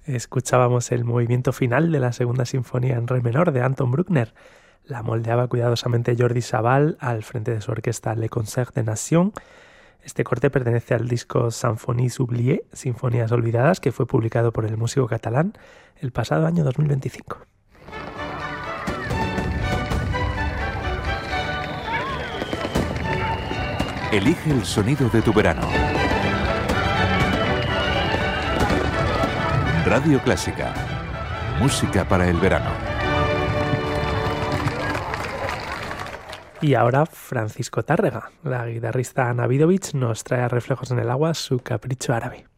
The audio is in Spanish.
Escuchábamos el movimiento final de la segunda sinfonía en re menor de Anton Bruckner. La moldeaba cuidadosamente Jordi Savall al frente de su orquesta Le Concert des Nations. Este corte pertenece al disco Symphonies oubliées, Sinfonías olvidadas, que fue publicado por el músico catalán el pasado año 2025. Elige el sonido de tu verano. Radio Clásica. Música para el verano. Y ahora Francisco Tárrega. La guitarrista Ana Vidovich nos trae a Reflejos en el agua su Capricho árabe.